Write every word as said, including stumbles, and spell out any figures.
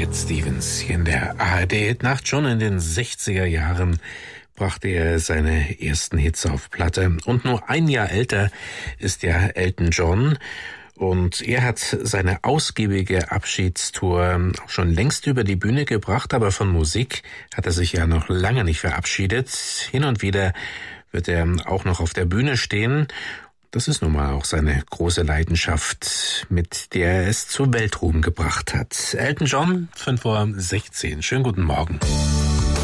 Cat Stevens hier in der A R D-Nacht. Schon in den sechziger Jahren brachte er seine ersten Hits auf Platte. Und nur ein Jahr älter ist ja Elton John. Und er hat seine ausgiebige Abschiedstour auch schon längst über die Bühne gebracht, aber von Musik hat er sich ja noch lange nicht verabschiedet. Hin und wieder wird er auch noch auf der Bühne stehen. Das ist nun mal auch seine große Leidenschaft, mit der er es zur Weltruhm gebracht hat. Elton John, fünf Uhr sechzehn. Schönen guten Morgen.